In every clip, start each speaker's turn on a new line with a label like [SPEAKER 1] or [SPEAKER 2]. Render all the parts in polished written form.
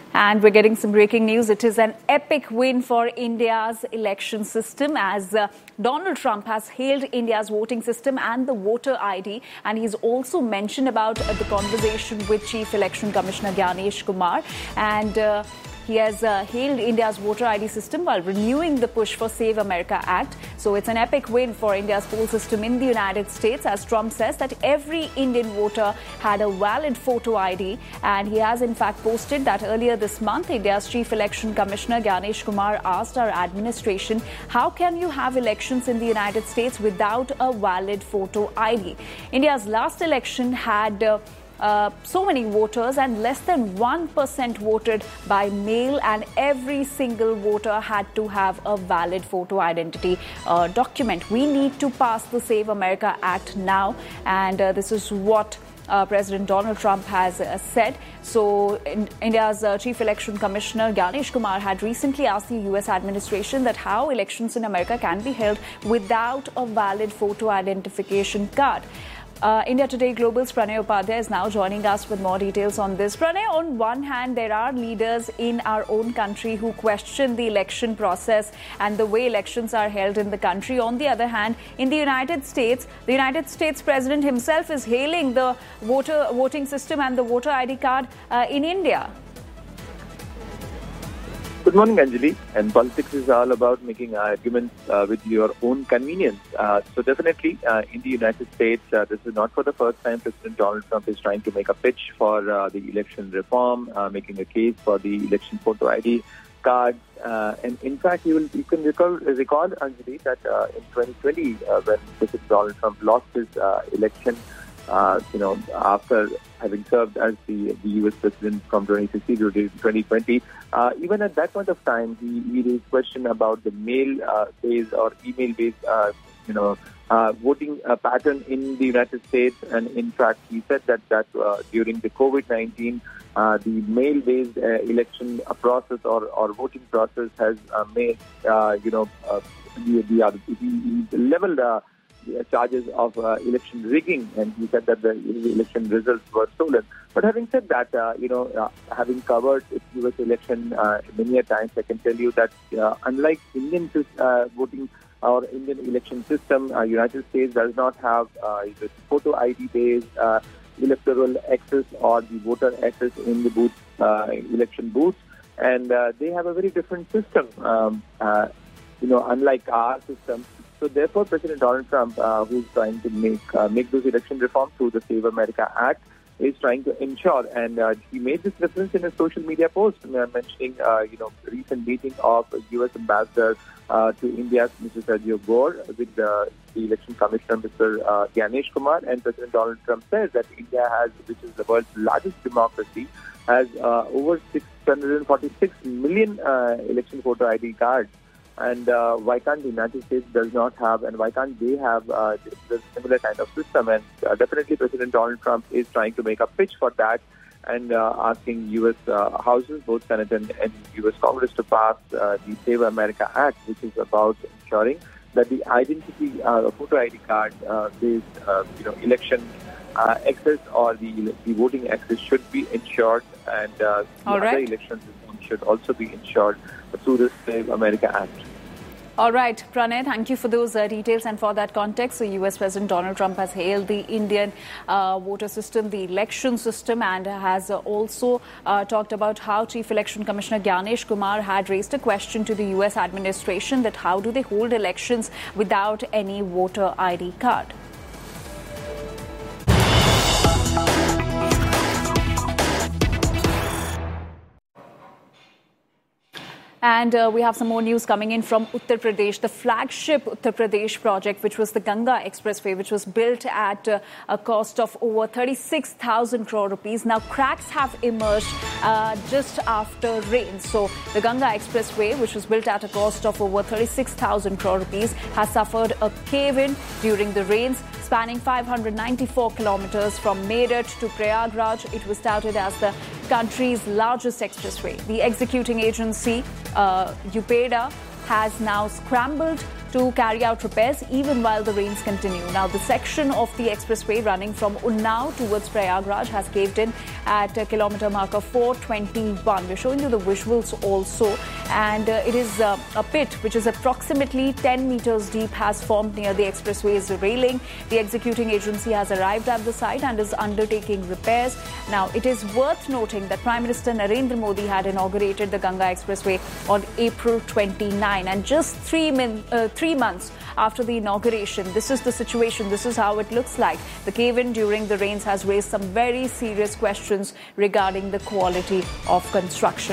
[SPEAKER 1] And we're getting some breaking news. It is an epic win for India's election system as Donald Trump has hailed India's voting system and the voter ID. And he's also mentioned about the conversation with Chief Election Commissioner Gyanesh Kumar. And he has hailed India's voter ID system while renewing the push for Save America Act. So it's an epic win for India's poll system in the United States, as Trump says that every Indian voter had a valid photo ID. And he has in fact posted that earlier this month, India's Chief Election Commissioner Gyanesh Kumar asked our administration, how can you have elections in the United States without a valid photo ID? India's last election had so many voters and less than 1% voted by mail, and every single voter had to have a valid photo identity document. We need to pass the Save America Act now, and this is what President Donald Trump has said. So India's Chief Election Commissioner Gyanesh Kumar had recently asked the US administration that how elections in America can be held without a valid photo identification card. India Today Global's Pranay Upadhyay is now joining us with more details on this. Pranay, on one hand, there are leaders in our own country who question the election process and the way elections are held in the country. On the other hand, in the United States President himself is hailing the voting system and the voter ID card in India.
[SPEAKER 2] Good morning, Anjali. And politics is all about making arguments with your own convenience. So definitely, in the United States, this is not for the first time President Donald Trump is trying to make a pitch for the election reform, making a case for the election photo ID cards. And in fact, you can recall, Anjali, that in 2020, when President Donald Trump lost his election, after having served as the U.S. president from 2016 to 2020, even at that point of time, he raised question about the mail-based or email-based, voting pattern in the United States. And in fact, he said that during the COVID-19, the mail-based election process or voting process has made, he leveled charges of election rigging, and he said that the election results were stolen. But having said that, having covered the U.S. election many a times, I can tell you that unlike Indian voting or Indian election system, United States does not have the photo ID-based electoral access or the voter access in the booth, election booths, and they have a very different system, unlike our system. So therefore, President Donald Trump, who's trying to make those election reforms through the Save America Act, is trying to ensure, and he made this reference in a social media post, mentioning, recent meeting of U.S. Ambassador to India, Mr. Sergio Gore, with the Election Commissioner, Mr. Gyanesh Kumar, and President Donald Trump says that India has, which is the world's largest democracy, has over 646 million election photo ID cards. And why can't the United States does not have, and why can't they have the similar kind of system? And definitely President Donald Trump is trying to make a pitch for that and asking U.S. houses, both Senate and U.S. Congress, to pass the Save America Act, which is about ensuring that the identity, photo ID card based, election access or the voting access should be ensured, and other elections should also be ensured through the Save America Act.
[SPEAKER 1] All right, Pranay, thank you for those details and for that context. So US President Donald Trump has hailed the Indian voter system, the election system, and has also talked about how Chief Election Commissioner Gyanesh Kumar had raised a question to the US administration that how do they hold elections without any voter ID card. And we have some more news coming in from Uttar Pradesh. The flagship Uttar Pradesh project, which was the Ganga Expressway, which was built at a cost of over 36,000 crore rupees. Now, cracks have emerged just after rain. So the Ganga Expressway, which was built at a cost of over 36,000 crore rupees, has suffered a cave-in during the rains, spanning 594 kilometers from Meerut to Prayagraj. It was touted as the country's largest expressway. The executing agency, UPEIDA, has now scrambled to carry out repairs even while the rains continue. Now, the section of the expressway running from Unnao towards Prayagraj has caved in at kilometer marker 421. We're showing you the visuals also, and it is a pit which is approximately 10 meters deep has formed near the expressway's railing. The executing agency has arrived at the site and is undertaking repairs. Now, it is worth noting that Prime Minister Narendra Modi had inaugurated the Ganga Expressway on April 29, and just 3 months after the inauguration, this is the situation. This is how it looks like. The cave-in during the rains has raised some very serious questions regarding the quality of construction.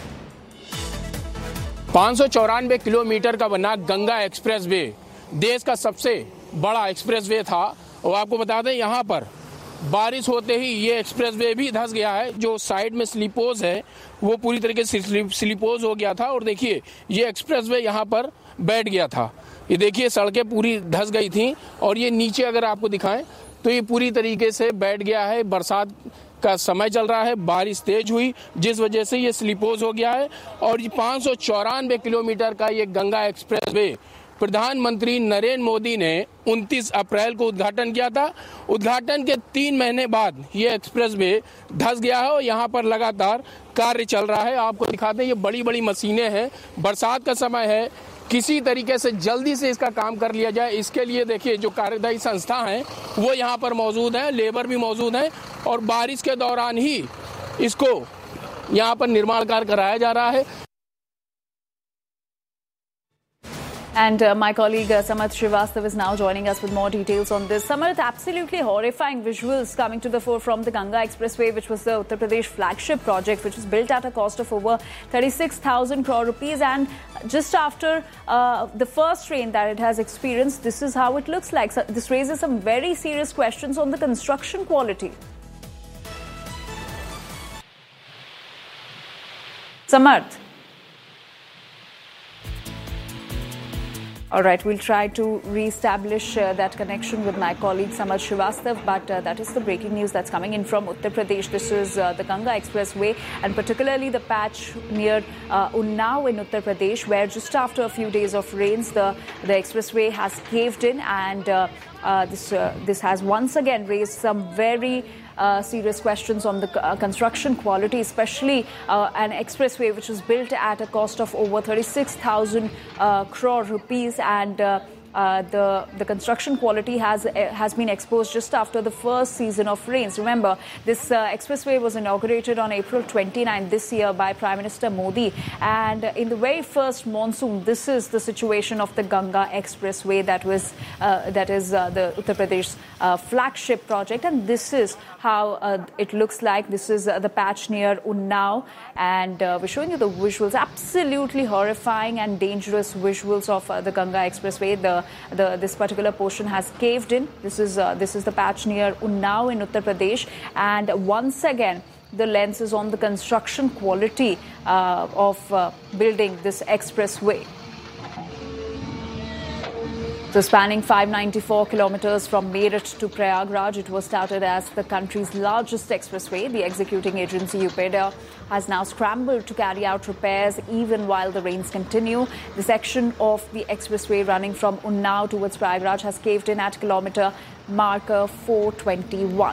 [SPEAKER 3] 594 kilometre का बना Ganga expressway देश का सबसे बड़ा expressway था, और आपको बता दें यहाँ पर बारिश होते ही ये एक्सप्रेसवे भी धंस गया है। जो साइड में स्लीपोज है वो पूरी तरीके से स्लीपोज हो गया था, और देखिए ये एक्सप्रेसवे यहाँ पर बैठ गया था। ये देखिए सड़कें पूरी धंस गई थी, और ये नीचे अगर आपको दिखाएं तो ये पूरी तरीके से बैठ गया है। बरसात का समय चल रहा है, बारिश तेज हुई जिस वजह से ये स्लीपोज हो गया है। और ये 594 किलोमीटर का ये गंगा एक्सप्रेसवे प्रधानमंत्री नरेंद्र मोदी ने 29 अप्रैल को उद्घाटन किया था। उद्घाटन के 3 महीने बाद ये एक्सप्रेसवे धंस गया है और यहाँ पर लगातार कार्य चल रहा है। आपको दिखाते हैं ये बड़ी बड़ी मशीनें हैं, बरसात का समय है, किसी तरीके से जल्दी से इसका काम कर लिया जाए, इसके लिए देखिए जो कार्यदायी संस्था हैं वो यहाँ पर मौजूद हैं, लेबर भी मौजूद हैं, और बारिश के दौरान ही इसको यहाँ पर निर्माण कार्य कराया जा रहा है।
[SPEAKER 1] And my colleague Samarth Srivastava is now joining us with more details on this. Samarth, absolutely horrifying visuals coming to the fore from the Ganga Expressway, which was the Uttar Pradesh flagship project, which was built at a cost of over 36,000 crore rupees. And just after the first rain that it has experienced, this is how it looks like. So this raises some very serious questions on the construction quality. Samarth. All right, we'll try to re-establish that connection with my colleague Samarth Srivastava, but that is the breaking news that's coming in from Uttar Pradesh. This is the Ganga Expressway, and particularly the patch near Unnao in Uttar Pradesh, where just after a few days of rains, the expressway has caved in, and this has once again raised some very serious questions on the construction quality, especially an expressway which was built at a cost of over 36,000 crore rupees, and the construction quality has been exposed just after the first season of rains. Remember, this expressway was inaugurated on April 29 this year by Prime Minister Modi, and in the very first monsoon, this is the situation of the Ganga Expressway that is the Uttar Pradesh flagship project, and this is how it looks like. This is the patch near Unnao, and we're showing you the visuals, absolutely horrifying and dangerous visuals of the Ganga Expressway. This particular portion has caved in. This is the patch near Unnao in Uttar Pradesh, and once again the lens is on the construction quality of building this expressway. So spanning 594 kilometers from Meerut to Prayagraj, it was touted as the country's largest expressway. The executing agency UPEIDA has now scrambled to carry out repairs even while the rains continue. The section of the expressway running from Unnao towards Prayagraj has caved in at kilometer marker 421.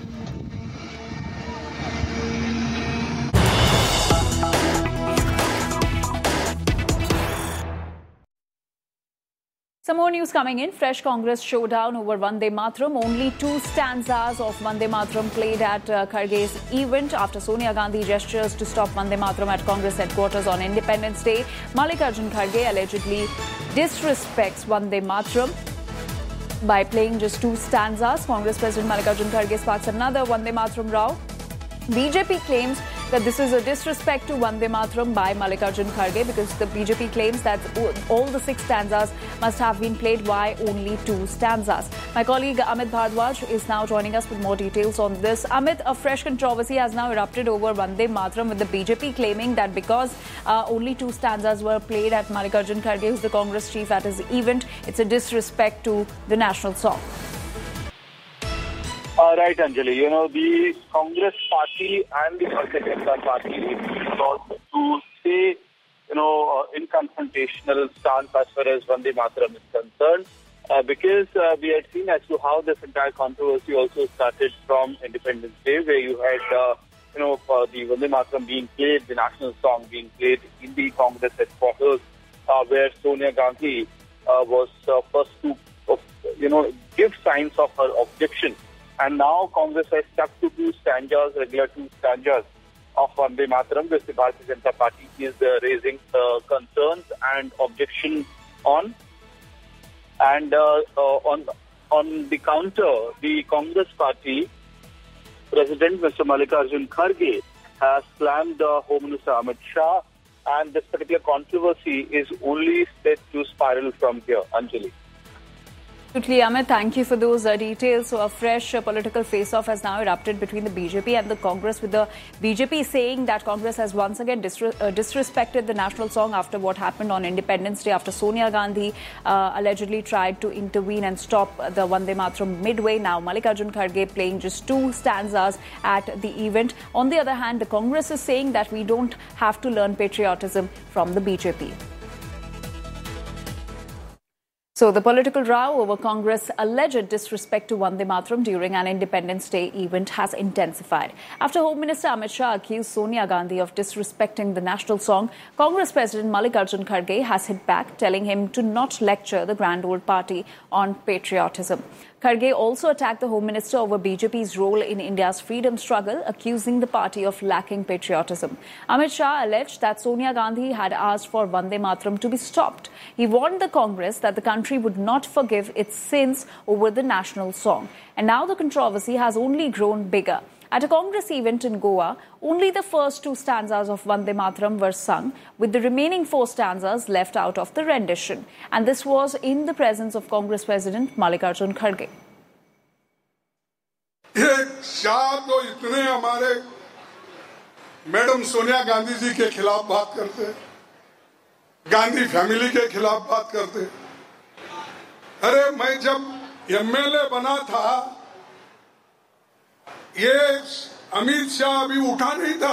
[SPEAKER 1] Some more news coming in. Fresh Congress showdown over Vande Mataram. Only 2 stanzas of Vande Mataram played at Kharge's event after Sonia Gandhi gestures to stop Vande Mataram at Congress headquarters on Independence Day. Mallikarjun Kharge allegedly disrespects Vande Mataram by playing just 2 stanzas. Congress President Mallikarjun Kharge sparks another Vande Mataram row. BJP claims that this is a disrespect to Vande Mataram by Mallikarjun Kharge, because the BJP claims that all the 6 stanzas must have been played. Why only 2 stanzas? My colleague Amit Bhardwaj is now joining us with more details on this. Amit, a fresh controversy has now erupted over Vande Mataram, with the BJP claiming that because only 2 stanzas were played at Mallikarjun Kharge, who's the Congress chief, at his event, it's a disrespect to the national song.
[SPEAKER 4] Right, Anjali. You know, the Congress party and the Bharatiya Janata Party sought to say in confrontational stance as far as Vande Mataram is concerned, because we had seen as to how this entire controversy also started from Independence Day, where you had, the Vande Mataram being played, the national song being played in the Congress headquarters, where Sonia Gandhi was first to, give signs of her objection. And now Congress has stuck to regular two stanzas of Vande Mataram, which the Bharatiya Janata Party is raising concerns and objections on. And on the counter, the Congress Party President Mr. Mallikarjun Kharge has slammed Home Minister Amit Shah, and this particular controversy is only set to spiral from here. Anjali.
[SPEAKER 1] Absolutely, Amit. Thank you for those details. So a fresh political face-off has now erupted between the BJP and the Congress, with the BJP saying that Congress has once again disrespected the national song after what happened on Independence Day, after Sonia Gandhi allegedly tried to intervene and stop the Vande Mataram midway. Now Mallikarjun Kharge playing just two stanzas at the event. On the other hand, the Congress is saying that we don't have to learn patriotism from the BJP. So the political row over Congress' alleged disrespect to Vande Mataram during an Independence Day event has intensified. After Home Minister Amit Shah accused Sonia Gandhi of disrespecting the national song, Congress President Mallikarjun Kharge has hit back, telling him to not lecture the grand old party on patriotism. Kharge also attacked the Home Minister over BJP's role in India's freedom struggle, accusing the party of lacking patriotism. Amit Shah alleged that Sonia Gandhi had asked for Vande Mataram to be stopped. He warned the Congress that the country would not forgive its sins over the national song. And now the controversy has only grown bigger. At a Congress event in Goa, only the first two stanzas of Vande Mataram were sung, with the remaining four stanzas left out of the rendition. And this was in the presence of Congress President Mallikarjun Kharge.
[SPEAKER 5] ये शाह तो इतने हमारे madam Sonia Gandhi ji के खिलाफ बात करते, Gandhi family के खिलाफ बात करते। अरे मैं जब एमएलए बना था, ये अमित शाह अभी उठा नहीं था।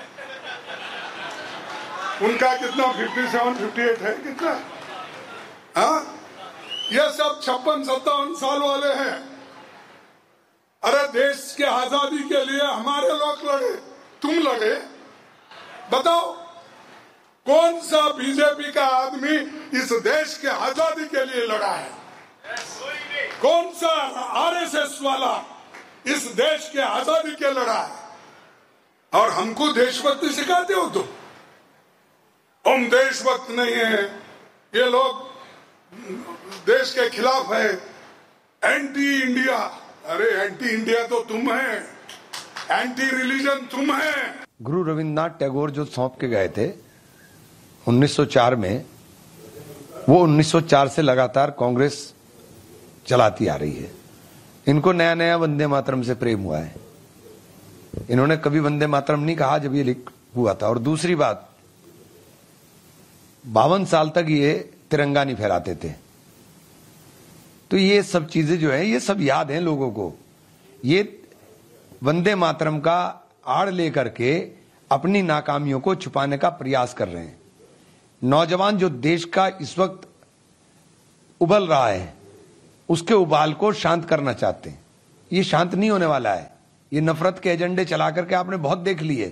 [SPEAKER 5] उनका कितना 57, 58 है कितना? हाँ, ये सब 56-57 साल वाले हैं। अरे देश के आजादी के लिए हमारे लोग लड़े, तुम लड़े। बताओ कौन सा बीजेपी का आदमी इस देश के आजादी के लिए लड़ा है? कौन सा आरएसएस वाला इस देश के आजादी के लड़ा है? और हमको देशभक्ति सिखाते हो तुम? हम देशभक्त नहीं है, ये लोग देश के खिलाफ है, एंटी इंडिया। अरे एंटी इंडिया तो तुम है, एंटी रिलीजन तुम है।
[SPEAKER 6] गुरु रविन्द्रनाथ टैगोर जो सौंप के गए थे 1904 में, वो 1904 से लगातार कांग्रेस चलाती आ रही है। इनको नया नया वंदे मातरम से प्रेम हुआ है। इन्होंने कभी वंदे मातरम नहीं कहा जब ये लिख हुआ था। और दूसरी बात, 52 साल तक ये तिरंगा नहीं फहराते थे। तो ये सब चीजें जो है, ये सब याद हैं लोगों को। ये वंदे मातरम का आड़ लेकर के अपनी नाकामियों को छुपाने का प्रयास कर रहे हैं। नौजवान जो देश का इस वक्त उबल रहा है, उसके उबाल को शांत करना चाहते हैं। ये शांत नहीं होने वाला है। ये नफरत के एजेंडे चला करके आपने बहुत देख लिए।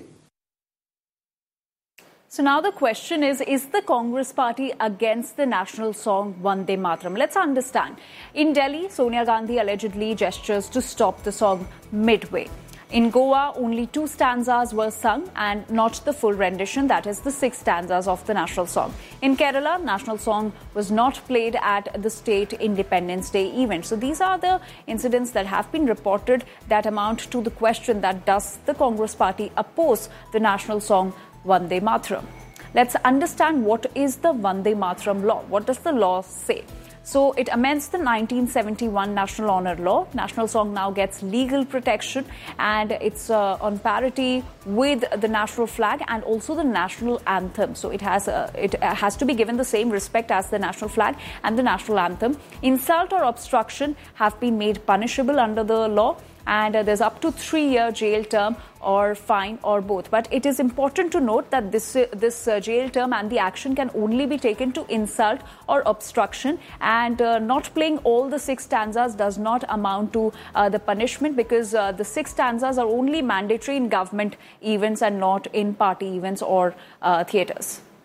[SPEAKER 1] So now the question is the Congress party against the national song Vande Mataram? Let's understand. In Delhi, Sonia Gandhi allegedly gestures to stop the song midway. In Goa, only 2 stanzas were sung and not the full rendition, that is the 6 stanzas of the national song. In Kerala, national song was not played at the state Independence Day event. So these are the incidents that have been reported that amount to the question that does the Congress party oppose the national song Vande Mataram. Let's understand what is the Vande Mataram law. What does the law say? So it amends the 1971 National Honor Law. National song now gets legal protection, and it's on parity with the national flag and also the national anthem. So it has to be given the same respect as the national flag and the national anthem. Insult or obstruction have been made punishable under the law. and there's up to 3-year jail term or fine or both. But it is important to note that this jail term and the action can only be taken to insult or obstruction, and not playing all the 6 stanzas does not amount to the punishment, because the 6 stanzas are only mandatory in government events and not in party events or theatres.